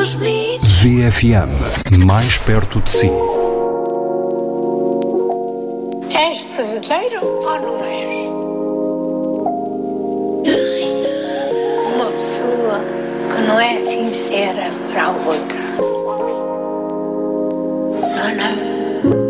os bonitos. VFM, mais perto de si. És verdadeiro ou não és? Uma pessoa que não é sincera para a outra. Não, não.